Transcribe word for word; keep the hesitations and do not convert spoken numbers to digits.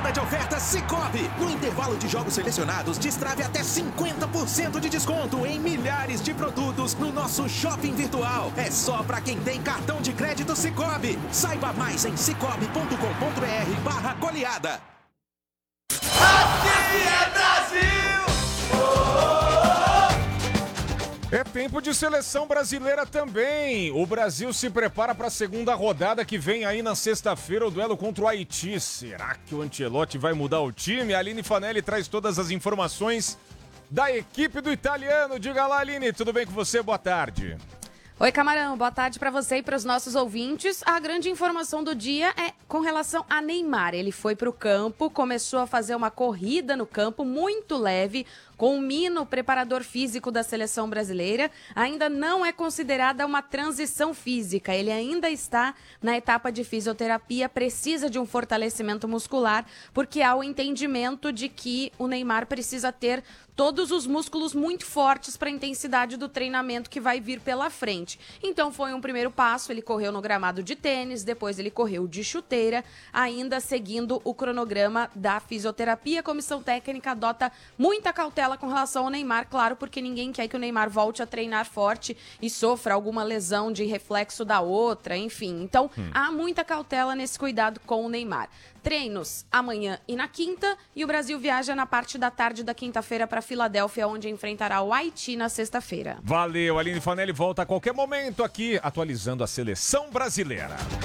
Semana de ofertas Sicoob. No intervalo de jogos selecionados, destrave até cinquenta por cento de desconto em milhares de produtos no nosso shopping virtual. É só para quem tem cartão de crédito Sicoob. Saiba mais em cicobi ponto com ponto br barra goleada. Aqui é Brasil! É tempo de seleção brasileira também. O Brasil se prepara para a segunda rodada que vem aí na sexta-feira, o duelo contra o Haiti. Será que o Ancelotti vai mudar o time? A Aline Fanelli traz todas as informações da equipe do italiano. Diga lá, Aline, tudo bem com você? Boa tarde. Oi, Camarão, boa tarde para você e para os nossos ouvintes. A grande informação do dia é com relação a Neymar. Ele foi para o campo, começou a fazer uma corrida no campo muito leve, com o Mino, o preparador físico da seleção brasileira. Ainda não é considerada uma transição física, ele ainda está na etapa de fisioterapia, precisa de um fortalecimento muscular, porque há o entendimento de que o Neymar precisa ter todos os músculos muito fortes para a intensidade do treinamento que vai vir pela frente. Então foi um primeiro passo, ele correu no gramado de tênis, depois ele correu de chuteira, ainda seguindo o cronograma da fisioterapia. A comissão técnica adota muita cautela com relação ao Neymar, claro, porque ninguém quer que o Neymar volte a treinar forte e sofra alguma lesão de reflexo da outra, enfim. Então, hum. há muita cautela nesse cuidado com o Neymar. Treinos amanhã e na quinta, e o Brasil viaja na parte da tarde da quinta-feira para Filadélfia, onde enfrentará o Haiti na sexta-feira. Valeu, Aline Fanelli volta a qualquer momento aqui, atualizando a seleção brasileira.